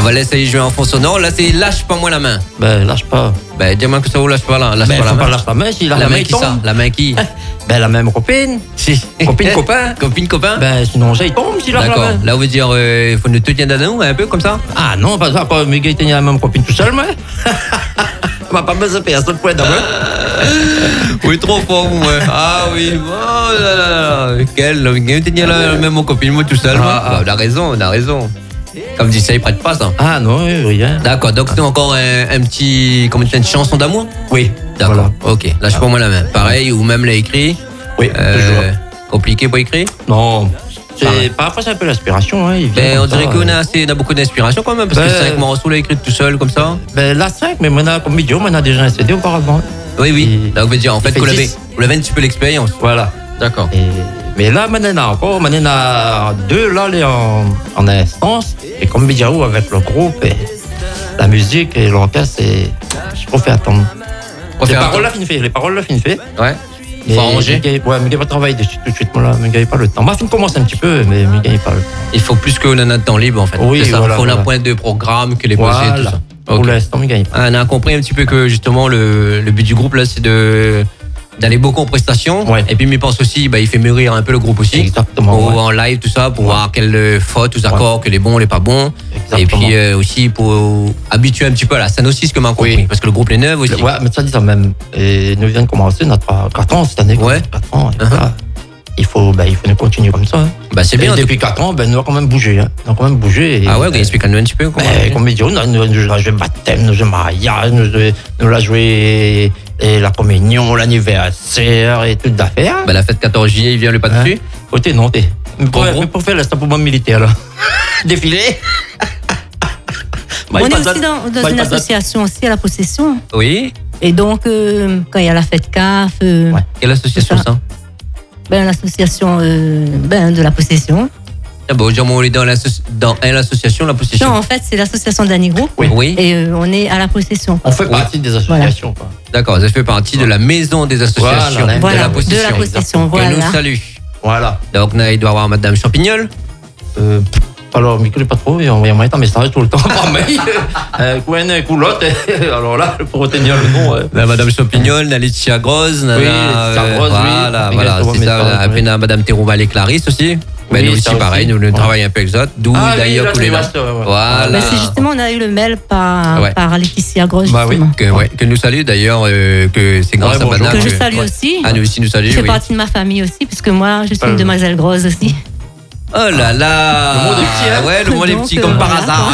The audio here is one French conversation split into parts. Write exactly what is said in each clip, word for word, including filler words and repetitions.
va laisser jouer en fond sonore. Là, c'est lâche pas moi la main. Ben, lâche pas. Ben, dis-moi que ça vous lâche pas là. Lâche Ben, pas la faut main. pas lâche la main, si la, La main main il qui ça? tombe. La main qui? Ben, la même copine. Si. Copine, copain. Copine, copain? Ben, sinon, j'ai tombe si lâche la D'accord. main. Là, on veut dire, il euh, faut nous tenir à nous, un peu comme ça? Ah non, pas ça, quoi. Mais gars, il tenait la même copine tout seul, moi. On va pas besoin de payer à ce point d'abord. Oui, trop fort, moi. Ah oui. Oh là là là. Quel, il tenir la même copine, moi tout seul. Ah, moi. ah. On a raison, on a raison. Comme dit ça, il prête pas ça. Ah non, oui, rien. D'accord, donc c'est encore un, un petit, comment tu dis, une chanson d'amour? Oui. D'accord, Voilà. ok. Lâche pas moi la main. Pareil, ou même l'a écrit. Oui, toujours. Compliqué pour écrire? Non. Pareil. C'est, parfois, c'est un peu l'inspiration, hein. il vient Ben, on comme dirait ça, qu'on euh. a, assez, on a beaucoup d'inspiration quand même, parce que Ben- cinq morceaux l'a écrit tout seul comme ça. Ben, la cinq, mais on a, comme vidéo, on a déjà un C D auparavant. Oui, oui. Il- Là, on veut dire, en il fait, fait vous l'avez, dix. vous l'avez un petit peu l'expérience. Voilà. D'accord. Et, mais là, maintenant, il y en a encore. Maintenant, il y en a deux, là, les en, en instance. Et comme Bidjaou, avec le groupe, et la musique et l'orchestre, c'est, je préfère attendre. On Les fait un paroles, là, temps. fin fait. Les paroles, là, fin fait. Ouais. Mais Faut arranger. mais gars- ouais, mais il va travailler dessus tout de suite, moi, là. Mais il pas le temps. Ma fin commence un petit peu, mais il gagne pas le temps. Il faut plus qu'on en a de temps libre, en fait. Oui, c'est ça. voilà, faut un voilà. point de programme, que les poser, tout Voilà. ça. Pour Ok. l'instant, il gagne pas. Ah, on a compris un petit peu que justement le, le but du groupe là, c'est de d'aller beaucoup en prestations. Ouais. Et puis, il pense aussi, bah, il fait mûrir un peu le groupe aussi. Exactement. Pour, ouais. En live, tout ça, pour Ouais. voir quelles fautes, tous accords, que les bons, les pas bons. Exactement. Et puis euh, aussi pour habituer un petit peu à la scène aussi, ce que m'a compris. Oui. Parce que le groupe est neuf aussi. Ouais, mais ça dit ça même. Et nous vient de commencer notre quatre ans cette année. Ouais. quatre ans. Et Uh-huh. voilà. Il faut, ben, il faut nous continuer comme ça. Hein. Bah, c'est Et bien. en tout depuis quatre ans, ben, nous avons quand même bougé. Hein. Nous avons quand même bougé. Et, cas. Ah ouais, ok, euh, explique-nous un petit peu. Comment ben, comme il dit, nous avons nous avons joué baptême, nous avons joué mariage, nous avons- nous avons joué et la communion, l'anniversaire et toute l'affaire. Bah, la fête quatorze juillet, il vient le pas Hein? dessus. Côté non, t'es. Mais Pour, gros. mais pour faire l'instant militaire, là. Défilé. Bah, On il est passe aussi à- dans, dans bah, il une passe à- association aussi à la possession. Oui. Et donc, euh, quand il y a la fête C A F, euh, Ouais. Quelle association C'est ça, ça. ben, l'association euh, ben, de la possession. Ah bah, dire, on est dans l'asso- dans un, l'association, la possession. Non, en fait, c'est l'association d'Annie Group. Oui. Oui. Et euh, on est à la possession. On fait Oui. partie des associations. quoi. D'accord, ça fait partie de la maison des associations Voilà, de Voilà, la possession. de la possession, Que voilà. nous salue. Voilà. Donc, là, il doit y avoir Madame Champignol. Euh, alors, je ne connais pas trop, et on va envoyer un message tout le temps par mail. Euh, Couen, coulotte. Alors là, pour retenir le nom. euh, Là, Madame Champignol, Laetitia Grosse. Oui, Laetitia Grosse, oui. Voilà, voilà, Exactement, c'est ça. message, Après, oui. on a Madame Thérouval et Clarisse aussi. Ben, Oui, nous ça aussi, pareil, aussi. nous, nous Ouais. travaillons un peu avec eux autres. D'où Ah, oui, d'ailleurs là, tous les c'est là. vaste, ouais, ouais. Voilà. Ben, c'est justement, on a eu le mail par, Ouais. par Laetitia Grosse, Bah oui. justement. Que, ouais, que nous salue d'ailleurs, euh, que c'est grâce Ouais, à bonjour. Madame. Que je que- salue ouais. aussi. Ah, nous aussi, nous salue, Je fais oui. partie de ma famille aussi, puisque moi, je suis Euh. une demoiselle grosse aussi. Oh là là. Le monde est petit, hein. Ouais, le monde est Donc, petit euh, comme par voilà, hasard.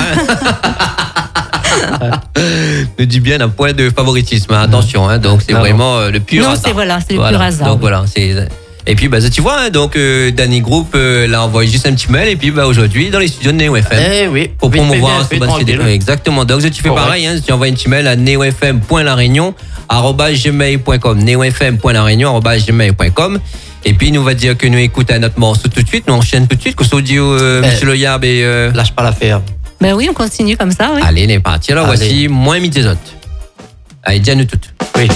Hein. Nous dit bien un point de favoritisme, hein. Attention, hein. Donc c'est Non, vraiment euh, le pur Non, hasard. c'est voilà, c'est le Voilà. pur hasard. Donc voilà, c'est. Et puis bah ça, tu vois, hein, donc euh, Danny Group euh, l'a envoyé juste un petit mail et puis bah aujourd'hui dans les studios de Neo F M. Eh oui. Pour Vite fait, promouvoir bien ce fait, bon C D. tranquille. Exactement. Donc, tu fais Correct. pareil, hein, tu envoies un petit mail à neofm point la réunion arobase gmail point com. neofm point la réunion arobase gmail point com. Et puis, nous va dire que nous écoutons notre morceau tout de suite. Nous enchaînons tout de suite. Que ce audio, euh, Eh. Monsieur Loyab et. Euh... Lâche pas l'affaire. Ben oui, on continue comme ça, oui. Allez, on est parti. Alors, Allez. voici moins mis des autres. Allez, dis à nous toutes. Oui.